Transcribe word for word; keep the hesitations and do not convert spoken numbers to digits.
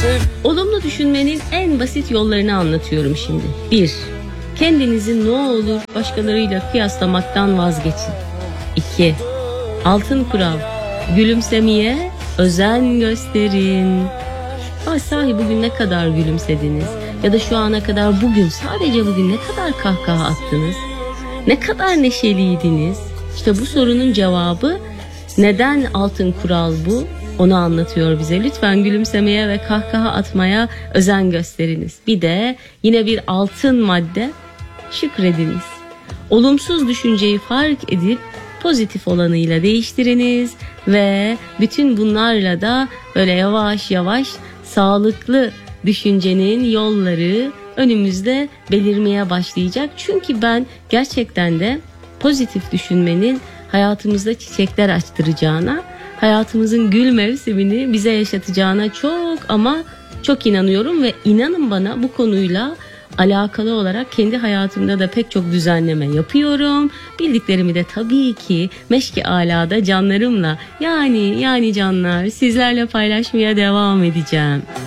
Olumlu düşünmenin en basit yollarını anlatıyorum şimdi. bir. Kendinizi ne olur başkalarıyla kıyaslamaktan vazgeçin. iki. Altın kural. Gülümsemeye özen gösterin. Ay sahi bugün ne kadar gülümsediniz? Ya da şu ana kadar bugün, sadece bugün ne kadar kahkaha attınız? Ne kadar neşeliydiniz? İşte bu sorunun cevabı, neden altın kural bu? Onu anlatıyor bize. Lütfen gülümsemeye ve kahkaha atmaya özen gösteriniz. Bir de yine bir altın madde, şükrediniz. Olumsuz düşünceyi fark edip pozitif olanıyla değiştiriniz ve bütün bunlarla da böyle yavaş yavaş sağlıklı düşüncenin yolları önümüzde belirmeye başlayacak. Çünkü ben gerçekten de pozitif düşünmenin hayatımızda çiçekler açtıracağına, hayatımızın gül mevsimini bize yaşatacağına çok ama çok inanıyorum ve inanın bana bu konuyla alakalı olarak kendi hayatımda da pek çok düzenleme yapıyorum. Bildiklerimi de tabii ki meşki alada canlarımla, yani yani canlar, sizlerle paylaşmaya devam edeceğim.